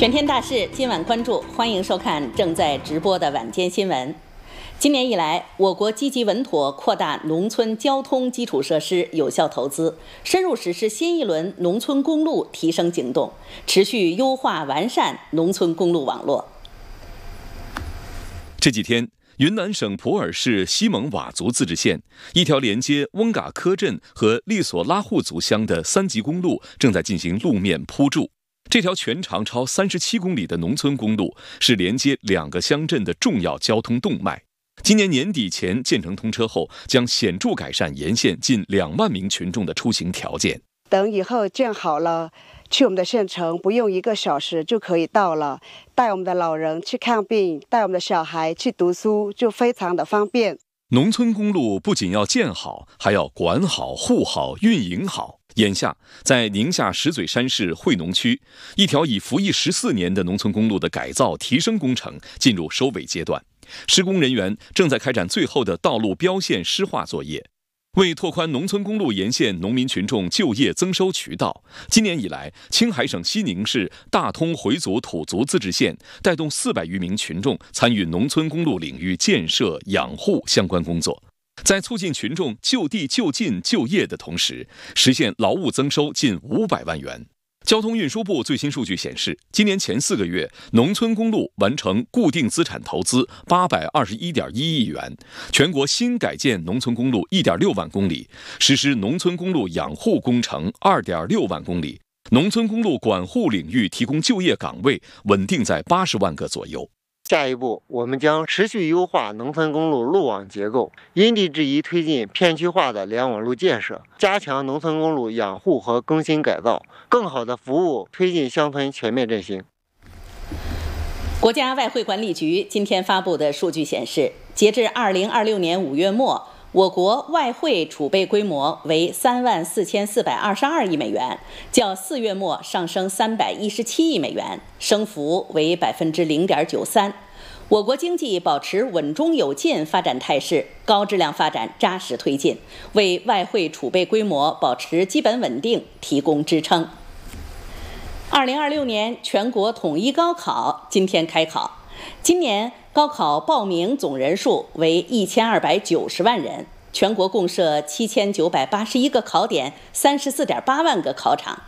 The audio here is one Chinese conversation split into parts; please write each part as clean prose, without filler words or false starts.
全天大事，今晚关注，欢迎收看正在直播的晚间新闻。今年以来，我国积极稳妥扩大农村交通基础设施有效投资，深入实施新一轮农村公路提升行动，持续优化完善农村公路网络。 这几天，云南省普洱市西蒙佤族自治县一条连接翁嘎科镇和利索拉护族乡的3级公路正在进行路面铺筑。这条全长超37公里的农村公路是连接2个乡镇的重要交通动脉。今年年底前建成通车后，将显著改善沿线近2万名群众的出行条件。 等以后建好了，去我们的县城不用1个小时就可以到了，带我们的老人去看病，带我们的小孩去读书，就非常的方便。 农村公路不仅要建好，还要管好、护好、运营好。眼下，在宁夏石嘴山市惠农区，一条已服役14年的农村公路的改造提升工程进入收尾阶段，施工人员正在开展最后的道路标线施划作业。为拓宽农村公路沿线农民群众就业增收渠道，今年以来，青海省西宁市大通回族土族自治县带动400余名群众参与农村公路领域建设、养护相关工作。在促进群众就地就近就业的同时，实现劳务增收近500万元。交通运输部最新数据显示，今年前4个月，农村公路完成固定资产投资821.1亿元，全国新改建农村公路1.6万公里，实施农村公路养护工程2.6万公里，农村公路管护领域提供就业岗位稳定在80万个左右。 下一步，我们将持续优化农村公路路网结构，因地制宜推进片区化的联网路建设，加强农村公路养护和更新改造，更好地服务推进乡村全面振兴。 国家外汇管理局今天发布的数据显示，截至2026年5月末，我国外汇储备规模为34422亿美元，较4月末上升317亿美元，升幅为0.93%。我国经济保持稳中有进发展态势，高质量发展扎实推进，为外汇储备规模保持基本稳定提供支撑。2026年全国统一高考今天开考，今年高考报名总人数为1290万人，全国共设7981个考点，34.8万个考场。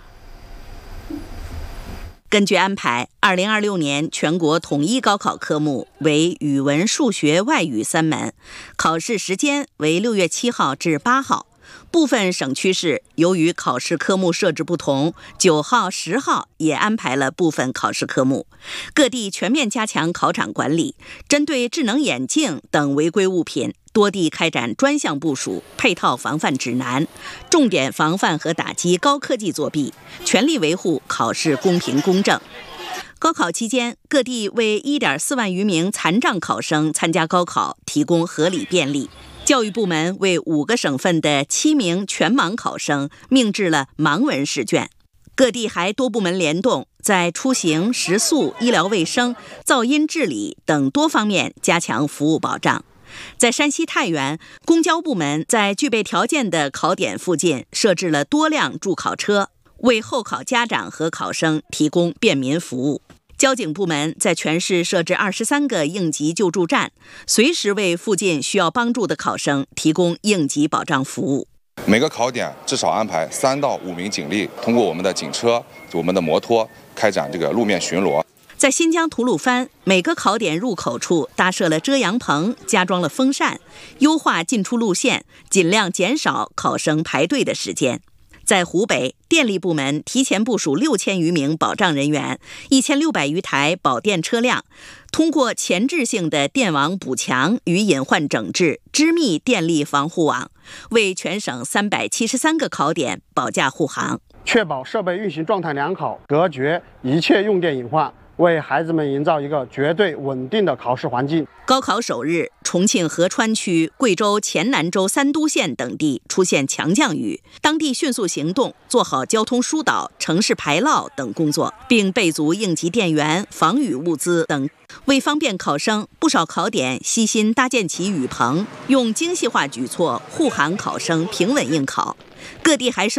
根据安排，2026年全国统一高考科目为语文、数学、外语3门，考试时间为6月7号至8号。部分省区市由于考试科目设置不同，9号、10号也安排了部分考试科目。各地全面加强考场管理，针对智能眼镜等违规物品，多地开展专项部署、配套防范指南，重点防范和打击高科技作弊，全力维护考试公平公正。高考期间，各地为1.4万余名残障考生参加高考提供合理便利。教育部门为5个省份的7名全盲考生命制了盲文试卷。各地还多部门联动，在出行、食宿、医疗卫生、噪音治理等多方面加强服务保障。在山西太原，公交部门在具备条件的考点附近设置了多辆助考车，为候考家长和考生提供便民服务。交警部门在全市设置23个应急救助站，随时为附近需要帮助的考生提供应急保障服务。 每个考点至少安排3到5名警力，通过我们的警车、我们的摩托开展这个路面巡逻。 在新疆吐鲁番，每个考点入口处搭设了遮阳棚，加装了风扇，优化进出路线，尽量减少考生排队的时间。在湖北，电力部门提前部署6000余名保障人员，1600余台保电车辆，通过前置性的电网补强与隐患整治，织密电力防护网，为全省373个考点保驾护航， 确保设备运行状态良好，隔绝一切用电隐患，为孩子们营造一个绝对稳定的考试环境。 高考首日，重庆合川区、贵州黔南州三都县等地出现强降雨，当地迅速行动，做好交通疏导、城市排涝等工作，并备足应急电源、防雨物资等。为方便考生，不少考点悉心搭建起雨棚，用精细化举措护航考生平稳应考。各地还设